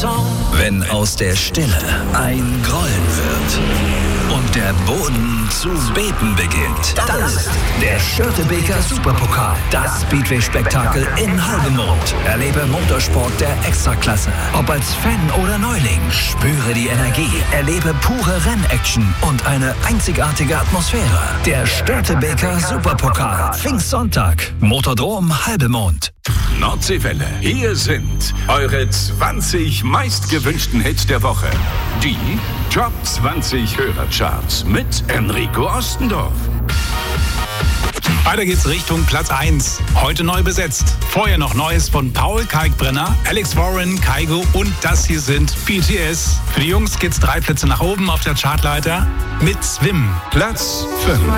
Song, wenn aus der Stille ein Grollen wird und der Boden zu beben beginnt. Das ist der Störtebeker Superpokal, das Speedway-Spektakel in Halbemond. Erlebe Motorsport der Extraklasse. Ob als Fan oder Neuling, spüre die Energie, erlebe pure Rennaction und eine einzigartige Atmosphäre. Der Störtebeker Superpokal, Pfingstsonntag, Motordrom Halbemond. Nordseewelle, hier sind eure 20 meistgewünschten Hits der Woche. Die Top 20 Hörercharts mit Enrico Ostendorf. Weiter geht's Richtung Platz 1. Heute neu besetzt. Vorher noch Neues von Paul Kalkbrenner, Alex Warren, Kygo und das hier sind BTS. Für die Jungs geht's 3 Plätze nach oben auf der Chartleiter mit Swim. Platz 5.